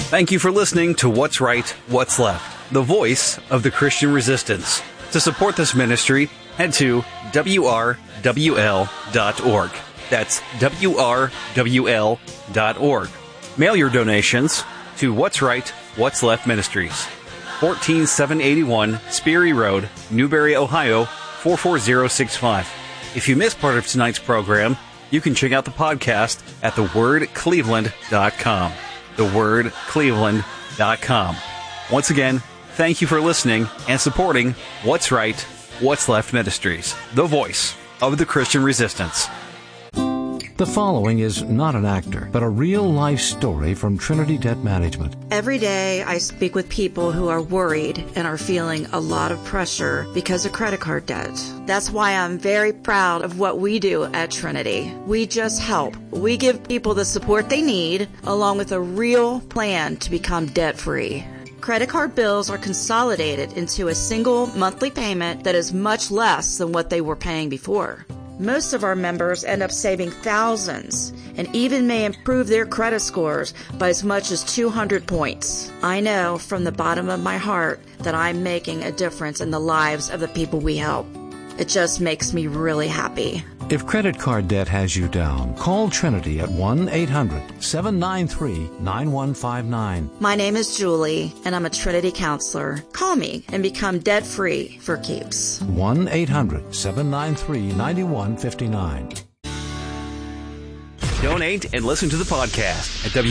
Thank you for listening to What's Right, What's Left, the voice of the Christian resistance. To support this ministry, head to WRWL.org. That's WRWL.org. Mail your donations to What's Right, What's Left Ministries, 14781 Sperry Road, Newberry, Ohio, 44065. If you missed part of tonight's program, you can check out the podcast at thewordcleveland.com. thewordcleveland.com. Once again, thank you for listening and supporting What's Right, What's Left Ministries, the voice of the Christian resistance. The following is not an actor, but a real-life story from Trinity Debt Management. Every day I speak with people who are worried and are feeling a lot of pressure because of credit card debt. That's why I'm very proud of what we do at Trinity. We just help. We give people the support they need, along with a real plan to become debt-free. Credit card bills are consolidated into a single monthly payment that is much less than what they were paying before. Most of our members end up saving thousands and even may improve their credit scores by as much as 200 points. I know from the bottom of my heart that I'm making a difference in the lives of the people we help. It just makes me really happy. If credit card debt has you down, call Trinity at 1-800-793-9159. My name is Julie, and I'm a Trinity counselor. Call me and become debt-free for keeps. 1-800-793-9159. Donate and listen to the podcast at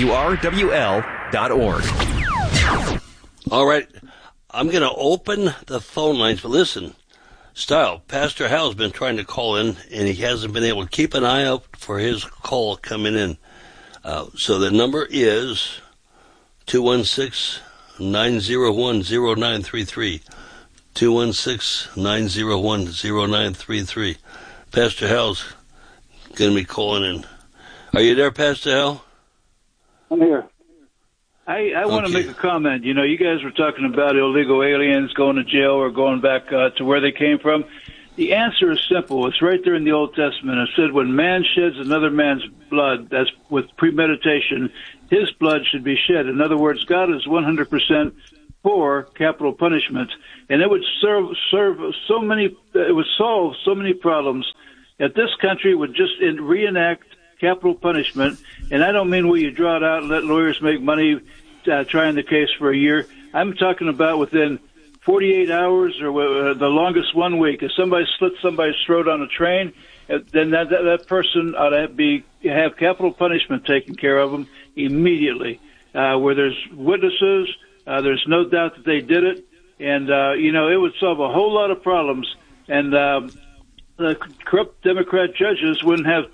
WRWL.org. All right, I'm going to open the phone lines, but listen. Style, Pastor Hal's been trying to call in, and he hasn't been able to keep an eye out for his call coming in. So the number is 216-901-0933. 216-901-0933. Pastor Hal's going to be calling in. Are you there, Pastor Hal? I'm here. I want to make a comment. You know, you guys were talking about illegal aliens going to jail or going back to where they came from. The answer is simple. It's right there in the Old Testament. It said when man sheds another man's blood, that's with premeditation, his blood should be shed. In other words, God is 100% for capital punishment, and it would solve so many problems. If this country would just reenact capital punishment, and I don't mean where you draw it out and let lawyers make money trying the case for a year. I'm talking about within 48 hours or the longest 1 week. If somebody slits somebody's throat on a train, then that person ought to have capital punishment taken care of them immediately. Where there's witnesses, there's no doubt that they did it, and it would solve a whole lot of problems. And the corrupt Democrat judges wouldn't have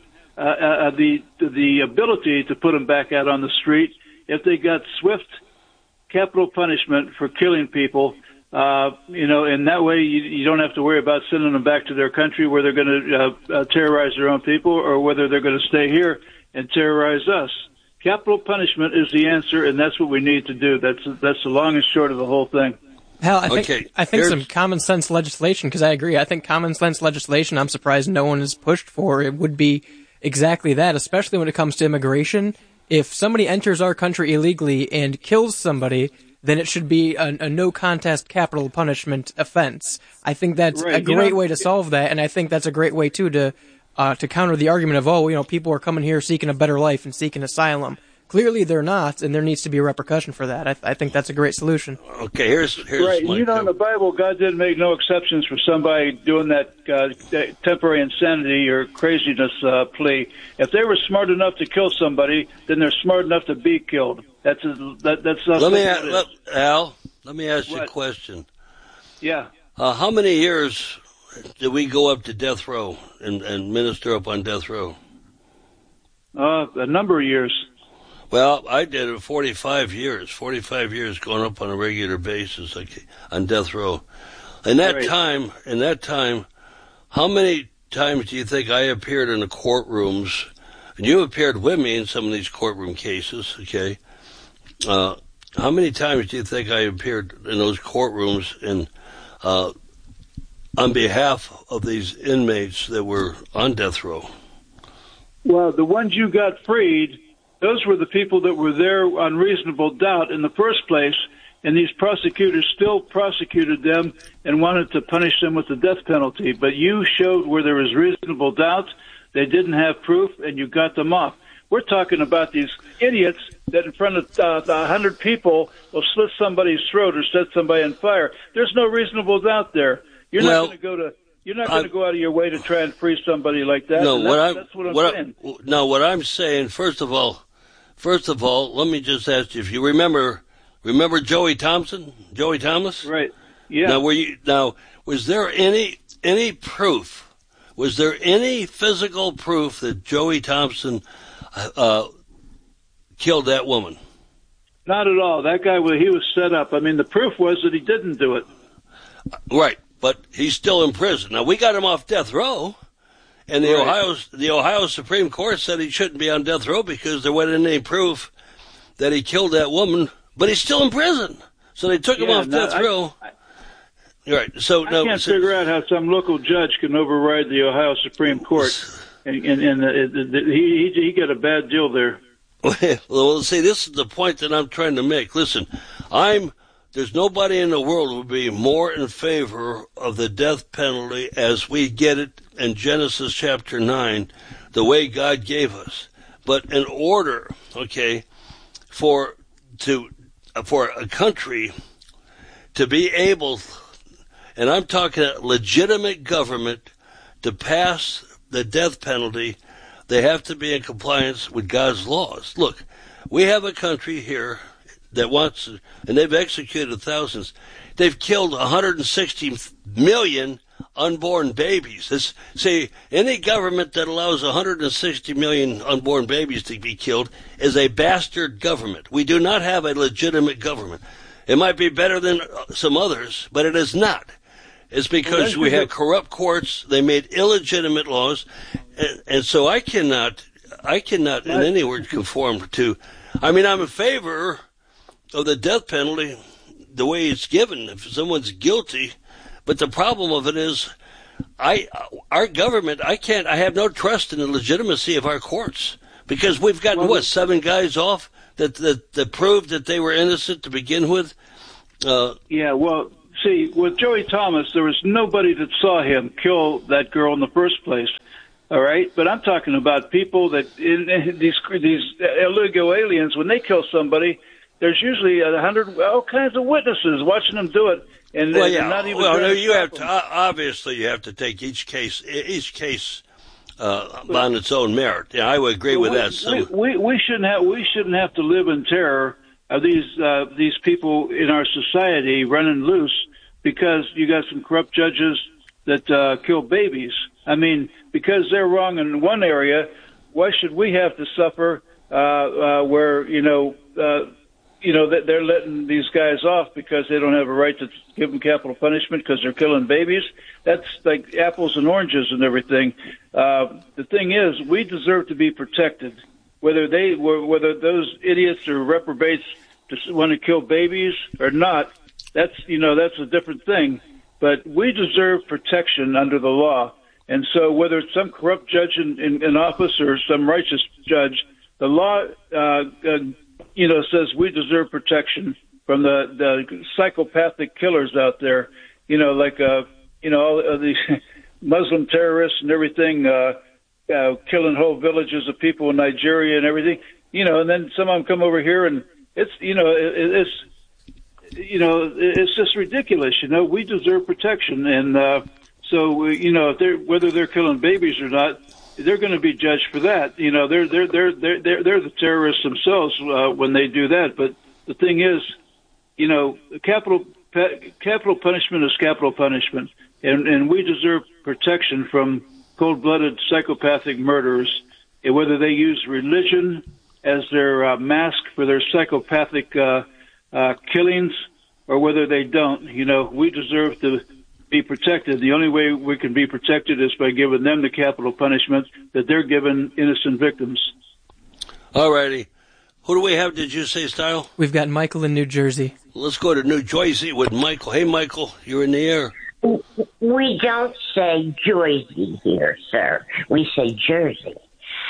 the ability to put them back out on the street if they got swift capital punishment for killing people. And that way you don't have to worry about sending them back to their country where they're going to terrorize their own people, or whether they're going to stay here and terrorize us. Capital punishment is the answer, and that's what we need to do. That's the long and short of the whole thing. Hal, I think some common sense legislation, because I agree. I think common sense legislation, I'm surprised no one has pushed for. It would be exactly that, especially when it comes to immigration. If somebody enters our country illegally and kills somebody, then it should be a no-contest capital punishment offense. I think that's a great way to solve that, and I think that's a great way, too, to counter the argument of, people are coming here seeking a better life and seeking asylum. Clearly they're not, and there needs to be a repercussion for that. I think that's a great solution. Okay, here's right. In the Bible, God didn't make no exceptions for somebody doing that temporary insanity or craziness plea. If they were smart enough to kill somebody, then they're smart enough to be killed. That's Al, let me ask you a question. Yeah. How many years did we go up to death row and minister up on death row? A number of years. Well, I did it 45 years going up on a regular basis on death row. In that time, how many times do you think I appeared in the courtrooms? And you appeared with me in some of these courtroom cases, okay? How many times do you think I appeared in those courtrooms and on behalf of these inmates that were on death row? Well, the ones you got freed, those were the people that were there on reasonable doubt in the first place, and these prosecutors still prosecuted them and wanted to punish them with the death penalty. But you showed where there was reasonable doubt, they didn't have proof, and you got them off. We're talking about these idiots that in front of 100 people will slit somebody's throat or set somebody on fire. There's no reasonable doubt there. You're not going to go out of your way to try and free somebody like that. No, that's what I'm saying. What I'm saying, first of all, let me just ask you if you remember Joey Thompson, Joey Thomas? Right. Yeah. Now, was there any proof? Was there any physical proof that Joey Thompson killed that woman? Not at all. That guy, he was set up. I mean, the proof was that he didn't do it. Right, but he's still in prison. Now, we got him off death row, and the Ohio Supreme Court said he shouldn't be on death row because there wasn't any proof that he killed that woman, but he's still in prison. So they took him off death row. Right. So I can't figure out how some local judge can override the Ohio Supreme Court, and he got a bad deal there. Well, see, this is the point that I'm trying to make. Listen, there's nobody in the world who would be more in favor of the death penalty as we get it in Genesis chapter 9, the way God gave us. But in order, for a country to be able, and I'm talking a legitimate government, to pass the death penalty, they have to be in compliance with God's laws. Look, we have a country here that wants, and they've executed thousands. They've killed 160 million unborn babies. Any government that allows 160 million unborn babies to be killed is a bastard government. We do not have a legitimate government. It might be better than some others, but it is not. It's because we have corrupt courts. They made illegitimate laws, and so I cannot in any way conform to. I mean, I'm in favor of the death penalty the way it's given if someone's guilty, but the problem of it is our government, I have no trust in the legitimacy of our courts because we've gotten 7 guys off that proved that they were innocent to begin with. See, with Joey Thomas, there was nobody that saw him kill that girl in the first place. All right, but I'm talking about people that these illegal aliens, when they kill somebody, there's usually 100 all kinds of witnesses watching them do it, and not even. Well, you have to obviously you have to take each case on its own merit. Yeah, I would agree with that. So. We shouldn't have to live in terror of these people in our society running loose because you got some corrupt judges that kill babies. I mean, because they're wrong in one area, why should we have to suffer where that they're letting these guys off because they don't have a right to give them capital punishment because they're killing babies? That's like apples and oranges and everything. The thing is, we deserve to be protected. Whether those idiots or reprobates just want to kill babies or not, that's a different thing. But we deserve protection under the law. And so whether it's some corrupt judge in office or some righteous judge, the law, says we deserve protection from the psychopathic killers out there, all of these Muslim terrorists and everything, killing whole villages of people in Nigeria and everything, and then some of them come over here and it's just ridiculous. We deserve protection. And, whether they're killing babies or not, they're going to be judged for that. They're the terrorists themselves when they do that. But the thing is, capital punishment is capital punishment, and we deserve protection from cold-blooded psychopathic murderers, whether they use religion as their mask for their psychopathic killings or whether they don't. We deserve to be protected. The only way we can be protected is by giving them the capital punishment that they're giving innocent victims. All righty. Who do we have, did you say, Style? We've got Michael in New Jersey. Let's go to New Jersey with Michael. Hey, Michael, you're in the air. We don't say Jersey here, sir. We say Jersey.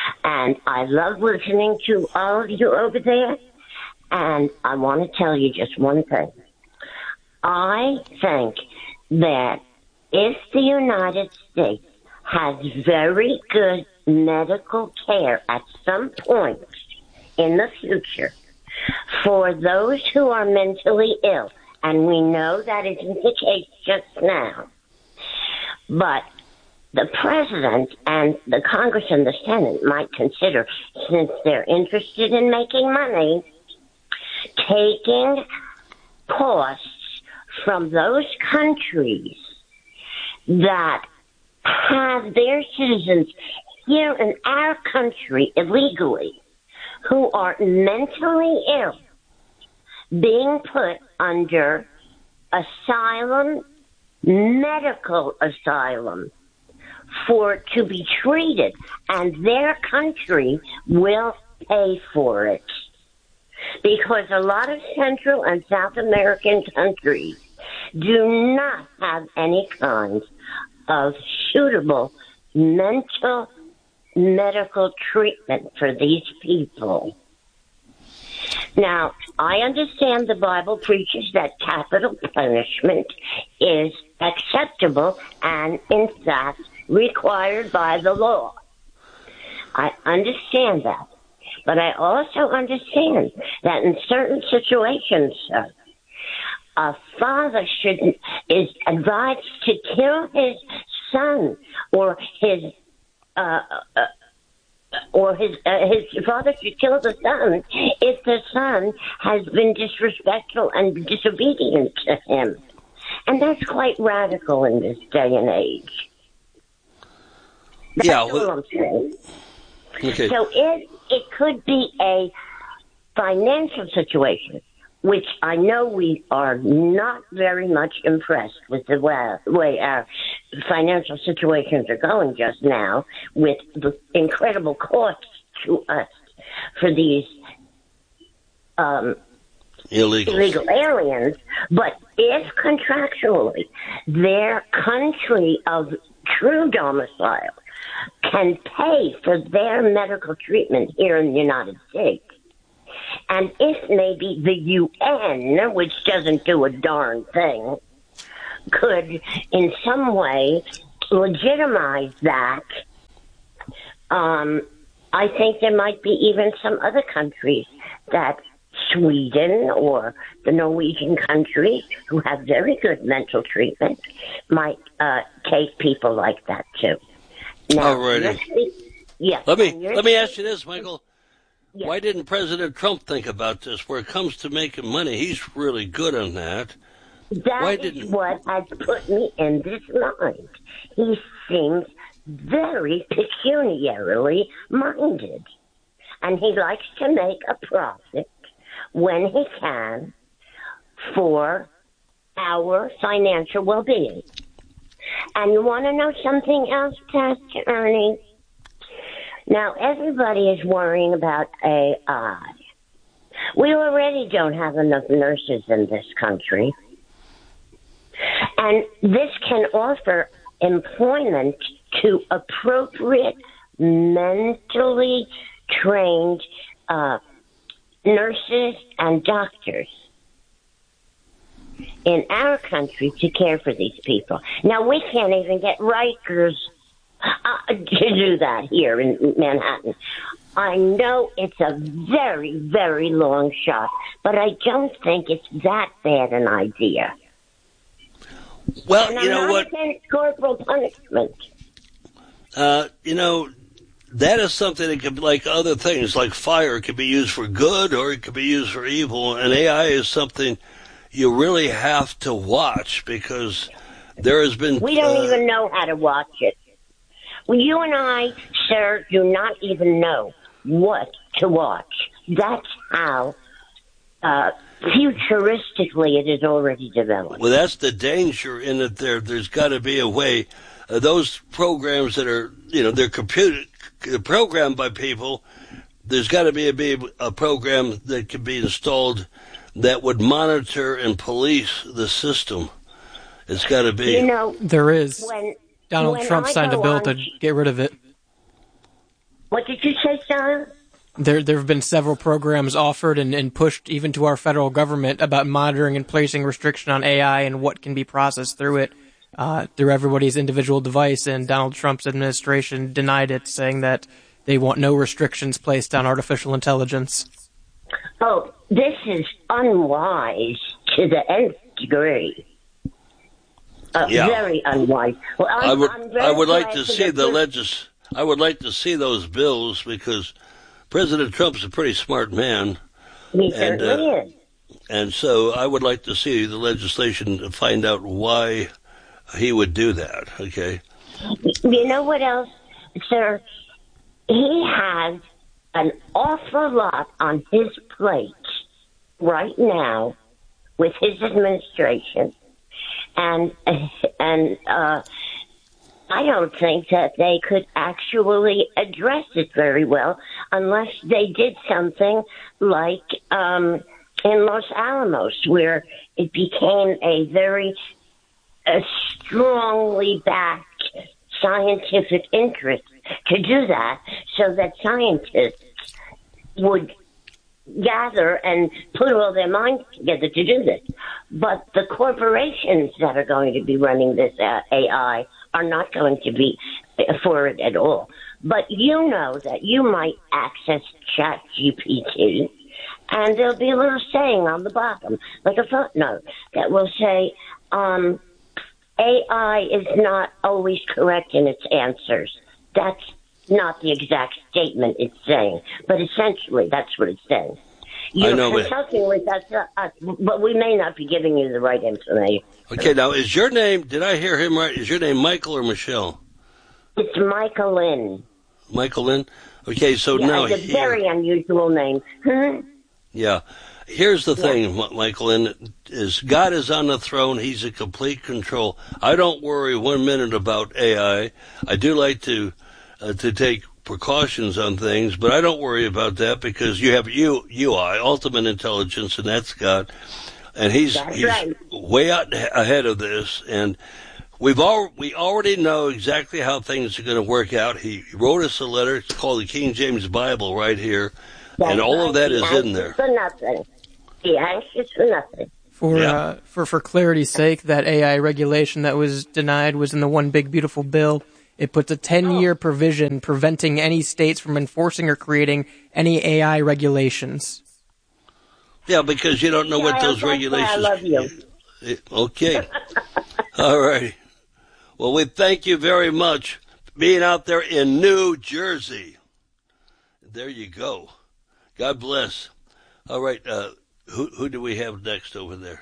And I love listening to all of you over there. And I want to tell you just one thing. I think that if the United States has very good medical care at some point in the future for those who are mentally ill, and we know that isn't the case just now, but the President and the Congress and the Senate might consider, since they're interested in making money, taking costs from those countries that have their citizens here in our country illegally who are mentally ill being put under asylum, medical asylum, to be treated, and their country will pay for it. Because a lot of Central and South American countries do not have any kind of suitable mental medical treatment for these people. Now, I understand the Bible preaches that capital punishment is acceptable and, in fact, required by the law. I understand that. But I also understand that in certain situations, sir, a father is advised to kill his son, or his father should kill the son if the son has been disrespectful and disobedient to him. And that's quite radical in this day and age. That's all I'm saying. Okay. So it could be a financial situation, which I know we are not very much impressed with the way our financial situations are going just now, with the incredible costs to us for these illegal aliens. But if contractually their country of true domicile can pay for their medical treatment here in the United States, and if maybe the UN, which doesn't do a darn thing, could in some way legitimize that, I think there might be even some other countries that Sweden or the Norwegian countries who have very good mental treatment might take people like that too. Now, alrighty. Yeah. Let me ask you this, Michael. Yes. Why didn't President Trump think about this? Where it comes to making money, he's really good on that. That is what has put me in this mind. He seems very pecuniarily minded, and he likes to make a profit when he can for our financial well-being. And you want to know something else, Pastor Ernie? Now, everybody is worrying about AI. We already don't have enough nurses in this country. And this can offer employment to appropriate, mentally trained nurses and doctors in our country to care for these people. Now, we can't even get Rikers to do that here in Manhattan. I know it's a very, very long shot, but I don't think it's that bad an idea. Well, and you know what? I'm not against corporal punishment. That is something that could be like other things, like fire. It could be used for good or it could be used for evil. And AI is something you really have to watch, because there has been... We don't even know how to watch it. Well, you and I, sir, do not even know what to watch. That's how futuristically it is already developed. Well, that's the danger in it. There's got to be a way. Those programs that are, they're programmed by people. There's got to be a program that can be installed that would monitor and police the system. It's got to be. There is. Donald Trump signed a bill to get rid of it. What did you say, Sarah? There have been several programs offered and pushed even to our federal government about monitoring and placing restriction on AI and what can be processed through it, through everybody's individual device, and Donald Trump's administration denied it, saying that they want no restrictions placed on artificial intelligence. Oh, this is unwise to the nth degree. Very unwise. Well, I would like to see I would like to see those bills, because President Trump's a pretty smart man. He certainly is. And so I would like to see the legislation to find out why he would do that, okay? You know what else, sir? He has an awful lot on his plate right now with his administration. And I don't think that they could actually address it very well unless they did something like in Los Alamos, where it became a very strongly backed scientific interest to do that, so that scientists would gather and put all their minds together to do this. But the corporations that are going to be running this AI are not going to be for it at all. But you know that you might access ChatGPT, and there'll be a little saying on the bottom, like a footnote, that will say, AI is not always correct in its answers. That's not the exact statement it's saying, but essentially that's what it's saying. You're consulting with us, but we may not be giving you the right information. Okay, now, is your name, did I hear him right, is your name Michael or Michelle? It's Michael Lynn. Michael Lynn? Okay, so now... It's a very unusual name. Yeah. Here's the thing, Michael Lynn, is God is on the throne. He's in complete control. I don't worry 1 minute about AI. I do like to take precautions on things, but I don't worry about that, because you have UI, ultimate intelligence, and that's God, and he's way out ahead of this, and we already know exactly how things are going to work out. He wrote us a letter. It's called the King James Bible right here, and all of that is in there. For nothing. Be anxious for nothing. For clarity's sake, that AI regulation that was denied was in the One Big Beautiful Bill. It puts a 10-year provision preventing any states from enforcing or creating any AI regulations. Yeah, because you don't know what those regulations... I love you. Okay. All right. Well, we thank you very much for being out there in New Jersey. There you go. God bless. All right. Who do we have next over there?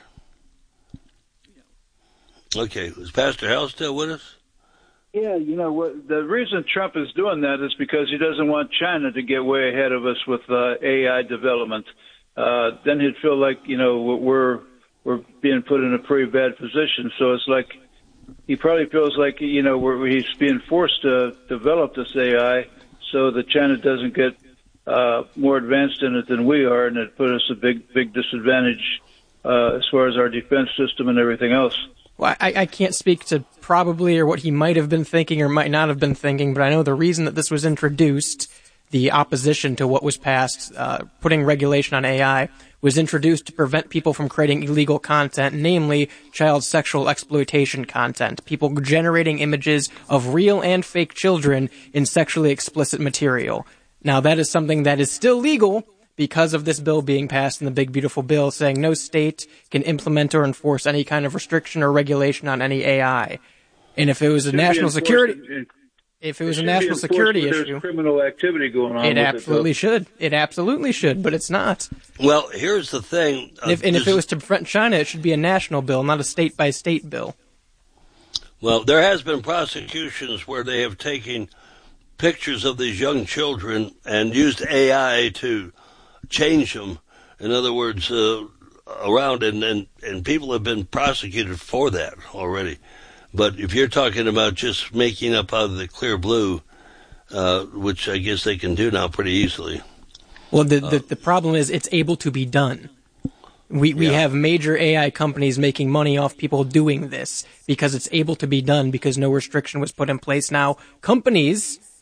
Okay. Is Pastor Hal still with us? Yeah, you know what? The reason Trump is doing that is because he doesn't want China to get way ahead of us with AI development. Then he'd feel like, you know, we're being put in a pretty bad position. So it's like he probably feels like, you know, he's being forced to develop this AI so that China doesn't get more advanced in it than we are, and it put us a big disadvantage as far as our defense system and everything else. Well, I can't speak to probably or what he might have been thinking or might not have been thinking, but I know the reason that this was introduced, the opposition to what was passed, putting regulation on AI, was introduced to prevent people from creating illegal content, namely child sexual exploitation content, people generating images of real and fake children in sexually explicit material. Now, that is something that is still legal because of this bill being passed in the Big Beautiful Bill, saying no state can implement or enforce any kind of restriction or regulation on any AI. And if it was a national security... If it was a national security issue, there's criminal activity going on. It absolutely should. It absolutely should, but it's not. Well, here's the thing. If it was to prevent China, it should be a national bill, not a state-by-state bill. Well, there has been prosecutions where they have taken pictures of these young children and used AI to change them. In other words, around, and people have been prosecuted for that already. But if you're talking about just making up out of the clear blue, which I guess they can do now pretty easily. Well, the problem is it's able to be done. We have major AI companies making money off people doing this because it's able to be done because no restriction was put in place. Now, companies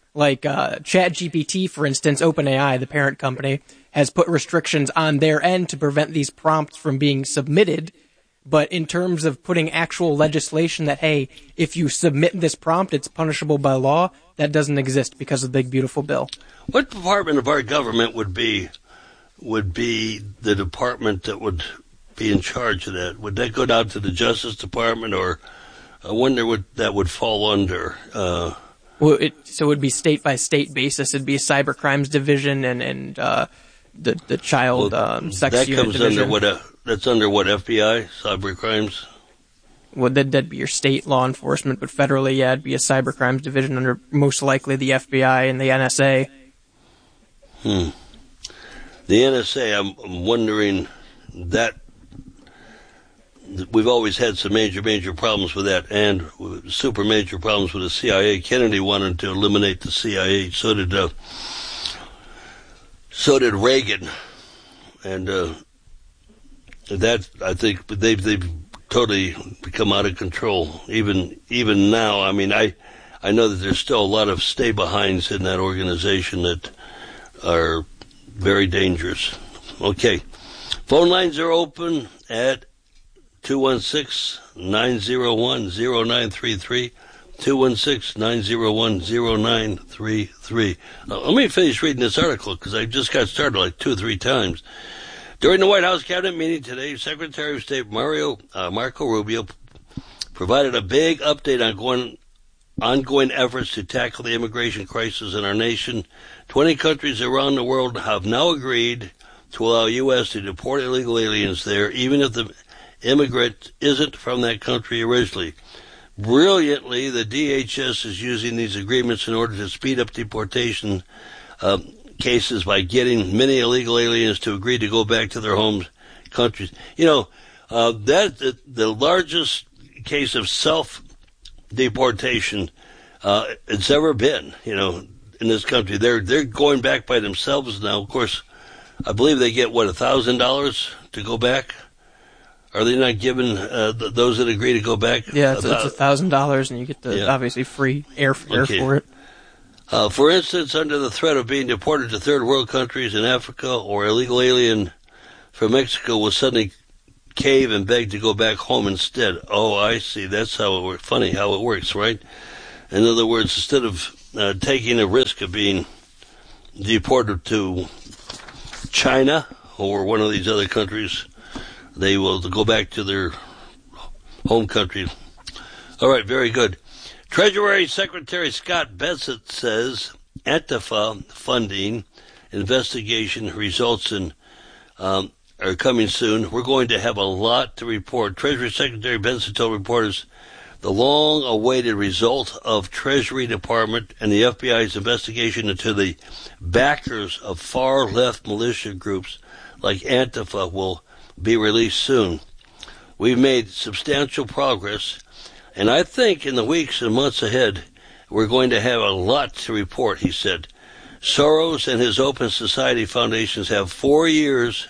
Like ChatGPT, for instance, OpenAI, the parent company, has put restrictions on their end to prevent these prompts from being submitted. But in terms of putting actual legislation that, hey, if you submit this prompt, it's punishable by law, that doesn't exist because of the Big Beautiful Bill. What department of our government would be the department that would be in charge of that? Would that go down to the Justice Department, or I wonder what that would fall under? So it would be state by state basis. It'd be a cyber crimes division and the child sex unit division. That's under what, FBI, cyber crimes? Well, that'd be your state law enforcement, but federally, yeah, it'd be a cyber crimes division under most likely the FBI and the NSA. The NSA, I'm wondering that we've always had some major problems with that, and super major problems with the CIA. Kennedy wanted to eliminate the CIA. So did Reagan, and that, I think, they've totally become out of control. Even now, I mean, I know that there's still a lot of stay-behinds in that organization that are very dangerous. Okay, phone lines are open at 216-901-0933, 216-901-0933. Let me finish reading this article because I just got started like 2 or 3 times. During the White House Cabinet meeting today, Secretary of State Marco Rubio provided a big update on ongoing efforts to tackle the immigration crisis in our nation. 20 countries around the world have now agreed to allow U.S. to deport illegal aliens there, even if the immigrant isn't from that country originally. Brilliantly, the DHS is using these agreements in order to speed up deportation cases by getting many illegal aliens to agree to go back to their home countries. You know, that's the largest case of self-deportation it's ever been, you know, in this country. They're going back by themselves now. Of course, I believe they get, $1,000 to go back? Are they not giving those that agree to go back? Yeah, it's $1,000, and you get the obviously free airfare for it. For instance, under the threat of being deported to third world countries in Africa, or illegal alien from Mexico will suddenly cave and beg to go back home instead. Oh, I see. That's how it works. Funny how it works, right? In other words, instead of taking a risk of being deported to China or one of these other countries, they will go back to their home country. All right, very good. Treasury Secretary Scott Bessent says Antifa funding investigation results are coming soon. We're going to have a lot to report. Treasury Secretary Bessent told reporters the long-awaited result of Treasury Department and the FBI's investigation into the backers of far-left militia groups like Antifa will be released soon. We've made substantial progress, and I think in the weeks and months ahead, we're going to have a lot to report, he said. Soros and his Open Society foundations have for years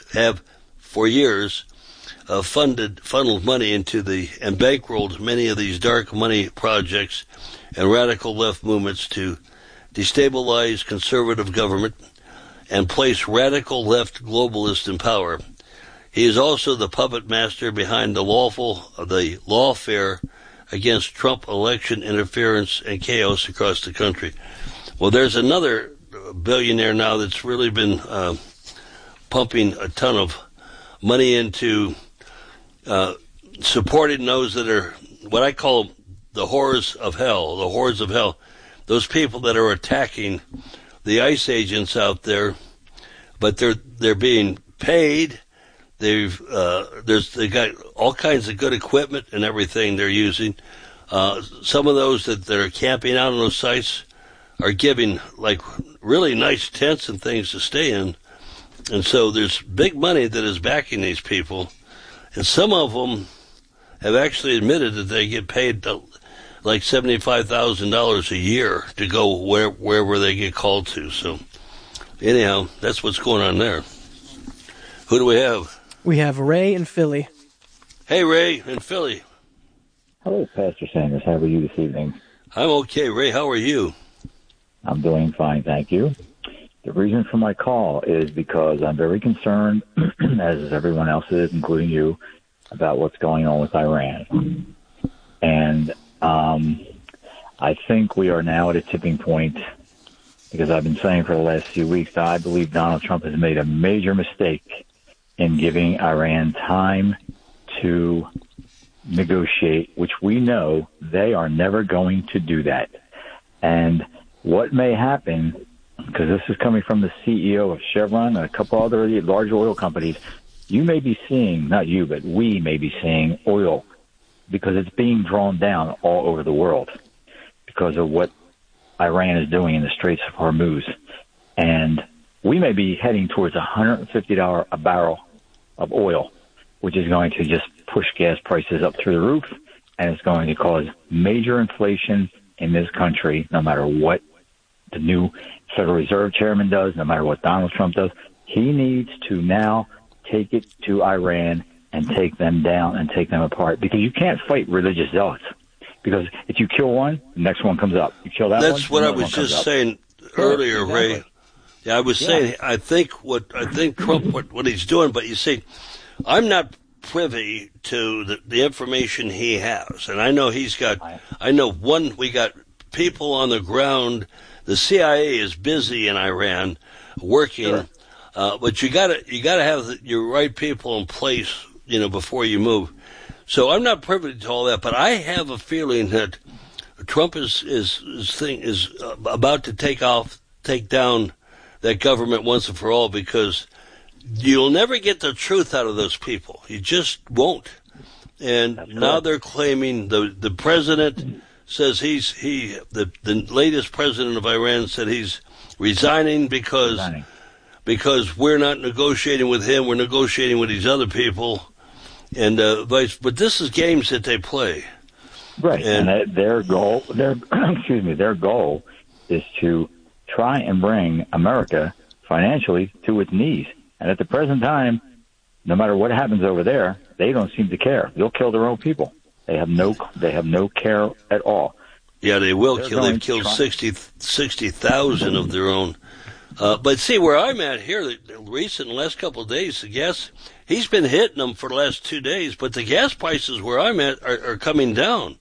funneled money into and bankrolled many of these dark money projects and radical left movements to destabilize conservative government and place radical left globalists in power. He is also the puppet master behind the lawfare against Trump election interference and chaos across the country. Well, there's another billionaire now that's really been pumping a ton of money into supporting those that are what I call the horrors of hell, those people that are attacking the ICE agents out there, but they're being paid. They got all kinds of good equipment and everything they're using. Some of those that are camping out on those sites are giving like really nice tents and things to stay in. And so there's big money that is backing these people. And some of them have actually admitted that they get paid like $75,000 a year to go wherever they get called to. So anyhow, that's what's going on there. Who do we have? We have Ray in Philly. Hey, Ray in Philly. Hello, Pastor Sanders. How are you this evening? I'm okay, Ray. How are you? I'm doing fine, thank you. The reason for my call is because I'm very concerned, as everyone else is, including you, about what's going on with Iran. And I think we are now at a tipping point, because I've been saying for the last few weeks that I believe Donald Trump has made a major mistake in giving Iran time to negotiate, which we know they are never going to do that. And what may happen, because this is coming from the CEO of Chevron and a couple other large oil companies, you may be seeing, not you, but we may be seeing oil, because it's being drawn down all over the world because of what Iran is doing in the Straits of Hormuz. And we may be heading towards $150 a barrel of oil, which is going to just push gas prices up through the roof, and it's going to cause major inflation in this country, no matter what the new Federal Reserve Chairman does, no matter what Donald Trump does. He needs to now take it to Iran and take them down and take them apart, because you can't fight religious zealots. Because if you kill one, the next one comes up. You kill that one. That's what I was just saying earlier, exactly. Ray. Yeah, I was saying I think Trump what he's doing, but you see, I'm not privy to the information he has, and I know we got people on the ground. The CIA is busy in Iran working, but you gotta have your right people in place, before you move. So I'm not privy to all that, but I have a feeling that Trump is about to take down that government once and for all, because you'll never get the truth out of those people. You just won't. And now they're claiming the president says the latest president of Iran said he's resigning because we're not negotiating with him, we're negotiating with these other people. And but this is games that they play, right? And their goal is to try and bring America financially to its knees. And at the present time, no matter what happens over there, they don't seem to care. They'll kill their own people. They have no care at all. Yeah, they will kill. They've killed 60,000 of their own. But see, where I'm at here, the last couple of days, the gas, he's been hitting them for the last 2 days, but the gas prices where I'm at are coming down.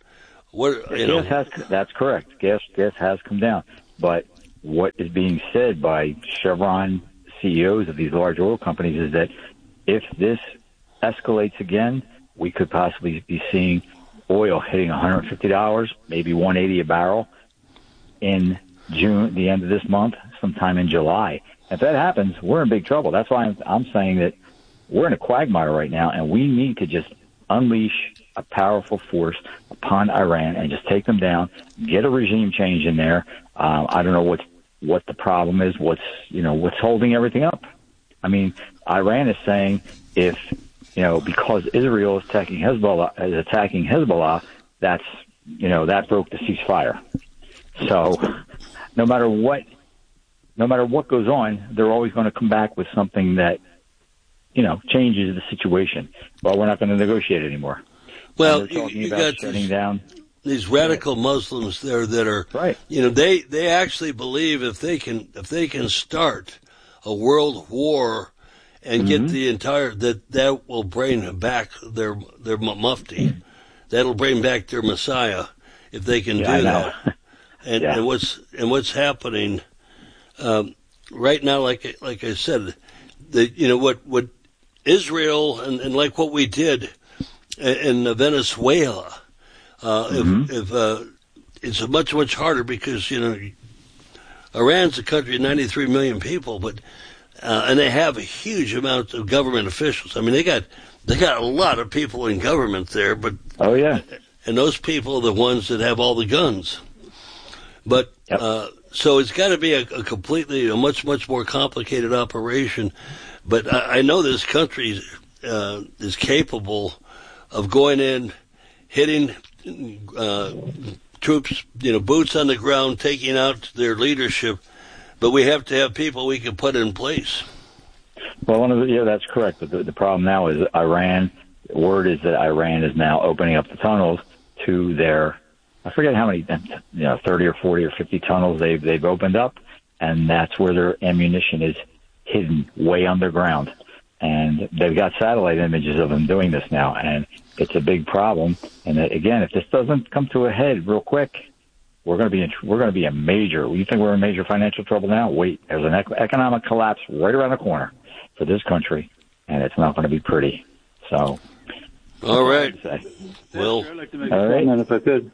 That's correct. Gas has come down. But what is being said by Chevron CEOs of these large oil companies is that if this escalates again, we could possibly be seeing oil hitting $150, maybe $180 a barrel in June, the end of this month, sometime in July. If that happens, we're in big trouble. That's why I'm saying that we're in a quagmire right now, and we need to just unleash a powerful force upon Iran and just take them down, get a regime change in there. I don't know what the problem is, what's holding everything up. I mean, Iran is saying because Israel is attacking Hezbollah, that broke the ceasefire. So no matter what goes on, they're always going to come back with something that, changes the situation. Well, we're not going to negotiate anymore. Well, you got these radical Muslims there that are, right. They actually believe if they can start a world war and get the entire, that will bring back their mufti. That'll bring back their Messiah if they can do that. And what's happening right now, like I said, what Israel and like what we did in Venezuela, if it's much harder because Iran's a country of 93 million people, but and they have a huge amount of government officials. I mean, they got a lot of people in government there, but and those people are the ones that have all the guns. But so it's got to be a much more complicated operation. But I know this country is capable of going in, hitting troops, boots on the ground, taking out their leadership. But we have to have people we can put in place. Well, that's correct. But the problem now is Iran. The word is that Iran is now opening up the tunnels to their I forget how many, 30 or 40 or 50 tunnels they've opened up, and that's where their ammunition is hidden way underground. And they've got satellite images of them doing this now, and it's a big problem. And again, if this doesn't come to a head real quick, we're going to be a major. You think we're in major financial trouble now? Wait, there's an economic collapse right around the corner for this country, and it's not going to be pretty. So, all right. Well, I'd like to make a comment if I could.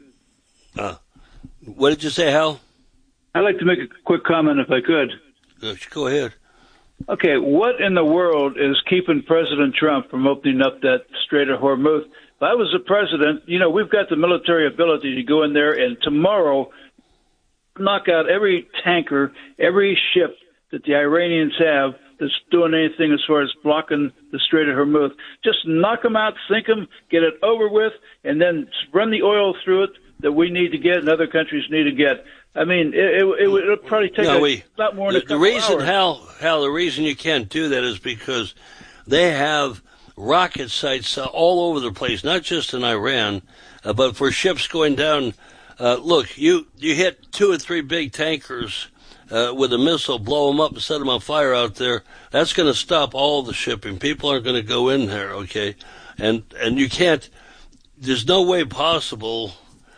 What did you say, Hal? I'd like to make a quick comment if I could. Go ahead. Okay, what in the world is keeping President Trump from opening up that Strait of Hormuz? If I was the president, we've got the military ability to go in there and tomorrow knock out every tanker, every ship that the Iranians have that's doing anything as far as blocking the Strait of Hormuz. Just knock them out, sink them, get it over with, and then run the oil through it that we need to get and other countries need to get. I mean, it'll probably take a lot more than a couple hours. Hal, the reason you can't do that is because they have rocket sites all over the place, not just in Iran, but for ships going down. Look, you hit 2 or 3 big tankers with a missile, blow them up and set them on fire out there. That's going to stop all the shipping. People aren't going to go in there, okay? And you can't. There's no way possible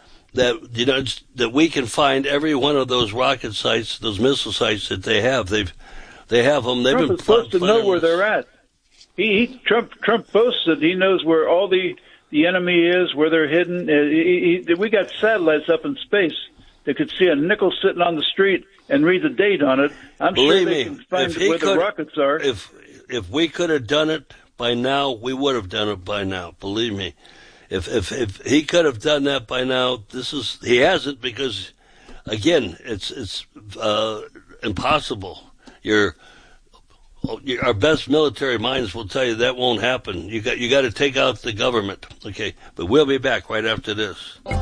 that that we can find every one of those rocket sites, those missile sites that they have. They have them. They've Trump been is supposed to know where they're at. Trump boasts that he knows where all the enemy is, where they're hidden. We got satellites up in space that could see a nickel sitting on the street and read the date on it. I'm sure they can find where the rockets are. If we could have done it by now, we would have done it by now. Believe me. If he could have done that by now, he hasn't, because again, it's impossible. Our best military minds will tell you that won't happen. You got to take out the government. Okay, but we'll be back right after this.